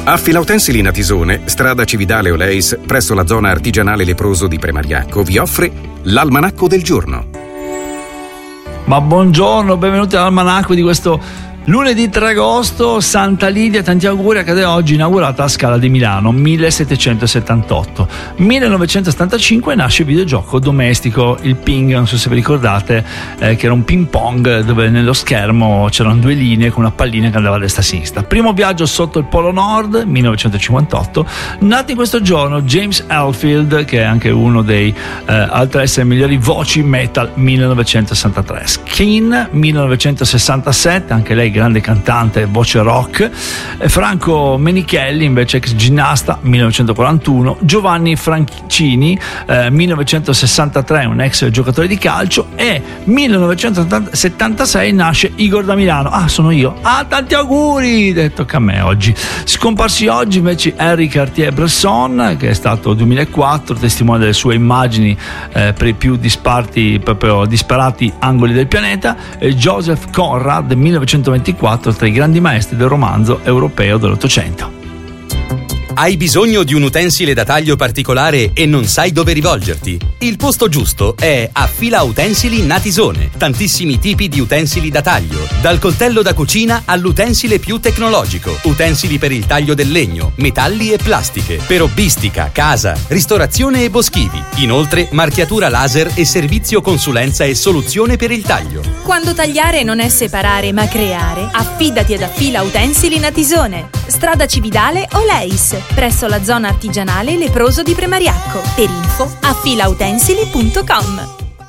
Affila Utensili Natisone, strada Cividale Oleis, presso la zona artigianale leproso di Premariacco, vi offre l'Almanacco del giorno. Ma buongiorno, benvenuti all'Almanacco di questo lunedì 3 agosto, Santa Lidia, tanti auguri, accade oggi, inaugurata a Scala di Milano, 1778. 1975 nasce il videogioco domestico, il Ping, non so se vi ricordate, che era un ping pong dove nello schermo c'erano due linee con una pallina che andava a destra e a sinistra. Primo viaggio sotto il Polo Nord, 1958. Nato in questo giorno James Hetfield, che è anche uno dei altre essere migliori voci metal, 1963. Skin, 1967, anche lei grande cantante, voce rock. Franco Menichelli, invece ex ginnasta, 1941. Giovanni Franchini, 1963, un ex giocatore di calcio. E 1976 nasce Igor da Milano. Ah, sono io. Ah, tanti auguri! Tocca a me oggi. Scomparsi oggi invece Henri Cartier-Bresson, che è stato 2004 testimone delle sue immagini per i più disparati angoli del pianeta. Joseph Conrad, 1924, tra i grandi maestri del romanzo europeo dell'Ottocento. Hai bisogno di un utensile da taglio particolare e non sai dove rivolgerti? Il posto giusto è Affila Utensili Natisone. Tantissimi tipi di utensili da taglio, dal coltello da cucina all'utensile più tecnologico, utensili per il taglio del legno, metalli e plastiche, per hobbistica, casa, ristorazione e boschivi. Inoltre marchiatura laser e servizio consulenza e soluzione per il taglio. Quando tagliare non è separare ma creare, affidati ad Affila Utensili Natisone. Strada Cividale Oleis, presso la zona artigianale leproso di Premariacco. Per info affilautensili.com.